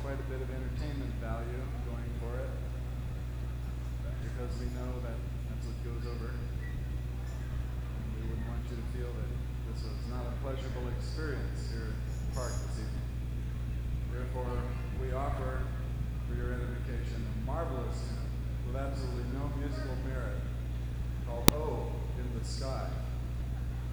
quite a bit of entertainment value going for it, because we know that that's what goes over. And we wouldn't want you to feel that this was not a pleasurable experience here at the park this evening. Therefore, we offer for your edification a marvelous tune with absolutely no musical merit called "Oh in the Sky."